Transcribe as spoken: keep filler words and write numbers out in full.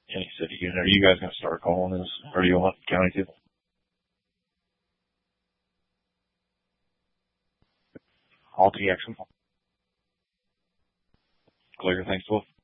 any city unit. Are you guys going to start calling this, or do you want county to? All T X. Clear. Thanks, Wolf.